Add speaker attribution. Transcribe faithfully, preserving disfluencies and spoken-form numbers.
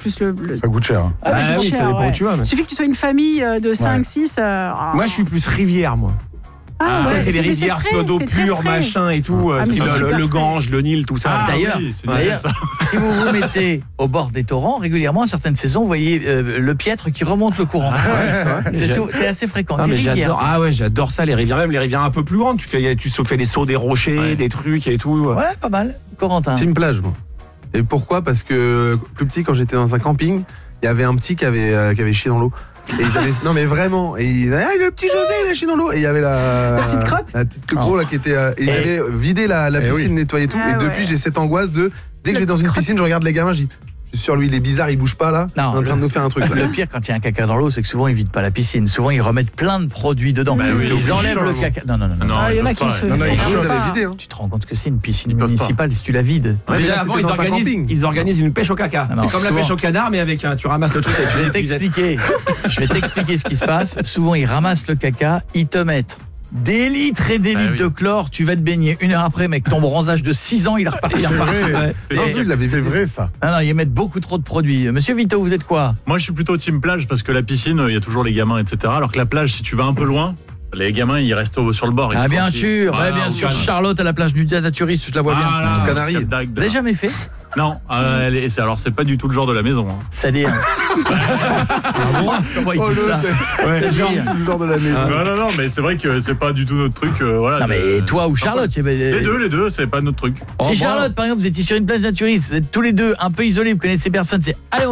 Speaker 1: plus le... le...
Speaker 2: Ça coûte cher. Hein.
Speaker 1: Ah,
Speaker 3: Ah,
Speaker 1: ça coûte
Speaker 3: oui,
Speaker 1: cher,
Speaker 3: ça dépend
Speaker 1: ouais.
Speaker 3: où tu vas. Mais...
Speaker 1: Il suffit que tu sois une famille de cinq six. Ouais. Euh... Oh.
Speaker 3: Moi, je suis plus rivière, moi.
Speaker 1: Ah,
Speaker 3: ouais,
Speaker 1: ouais,
Speaker 3: c'est des rivières, tu vois, d'eau pure, machin et tout.
Speaker 1: Ah,
Speaker 3: si le, le, le Gange, le Nil, tout ça.
Speaker 4: Ah, d'ailleurs,
Speaker 5: oui, c'est
Speaker 4: d'ailleurs si vous vous mettez au bord des torrents, régulièrement, à certaines saisons, vous voyez euh, le piètre qui remonte le courant. Ah, ouais, c'est, c'est assez fréquent.
Speaker 3: Ah, mais
Speaker 4: rivières,
Speaker 3: j'adore, ah ouais, j'adore ça, les rivières, même les rivières un peu plus grandes. Tu fais, tu fais des sauts des rochers, ouais. des trucs et tout.
Speaker 4: Ouais, pas mal. Corentin.
Speaker 6: Team plage, moi. Et pourquoi ? Parce que plus petit, quand j'étais dans un camping, il y avait un petit qui avait, euh, qui avait chié dans l'eau. Et ils avaient, non mais vraiment, et ils avaient, ah, le petit José il a chié dans l'eau, et il y avait la,
Speaker 1: la petite crotte,
Speaker 6: la petite gros là qui était, euh, et ils avaient vidé la, la piscine, oui. nettoyé tout, ah, et depuis ouais. j'ai cette angoisse de dès que je vais dans une crotte. piscine, je regarde les gamins, je dis je suis sûr lui il est bizarre, il bouge pas là, non, il est en train
Speaker 4: le,
Speaker 6: de nous faire un truc. Là.
Speaker 4: Le pire quand il y a un caca dans l'eau, c'est que souvent ils vident pas la piscine, souvent ils remettent plein de produits dedans, bah, oui, ils enlèvent le caca. Non non non, non.
Speaker 1: non ah, il y en a qui se,
Speaker 6: non, non, ils avaient vidé. Hein.
Speaker 4: Tu te rends compte que c'est une piscine municipale si tu la vides.
Speaker 3: Ouais, déjà avant ils organisent, ils organisent une pêche au caca. Non, c'est comme souvent. La pêche au canard mais avec un, tu ramasses le truc et tu
Speaker 4: je vais t'expliquer. Je vais t'expliquer ce qui se passe. Souvent ils ramassent le caca, ils te mettent des litres et des litres ah, oui. de chlore, tu vas te baigner une heure après, mec, ton bronzage de six ans, il est reparti.
Speaker 2: C'est
Speaker 4: reparti.
Speaker 2: vrai, ouais. c'est, non, c'est, c'est vrai ça.
Speaker 4: Non, non, ils mettent beaucoup trop de produits. Monsieur Vito, vous êtes quoi ?
Speaker 5: Moi, je suis plutôt team plage parce que la piscine, il y a toujours les gamins, et cetera. Alors que la plage, si tu vas un peu loin, les gamins, ils restent sur le bord.
Speaker 4: Ah, bien sûr, ouais, bien sûr. Charlotte à la plage du naturiste, je la vois bien.
Speaker 5: Ah,
Speaker 6: au Canaries.
Speaker 4: Vous l'avez jamais fait ?
Speaker 5: Non, euh, elle est, c'est, alors c'est pas du tout le genre de la maison. Hein.
Speaker 4: C'est-à-dire ah bon comment il dit oh, ça
Speaker 6: ouais. C'est genre tout le genre de la maison.
Speaker 5: Ah. Non, non, non, mais c'est vrai que c'est pas du tout notre truc. Euh, voilà,
Speaker 4: non, mais
Speaker 5: de,
Speaker 4: toi ou Charlotte
Speaker 5: les deux, les deux, c'est pas notre truc.
Speaker 4: Si oh, Charlotte, bon. par exemple, vous étiez sur une plage naturiste, vous êtes tous les deux un peu isolés, vous connaissez personne, c'est allez,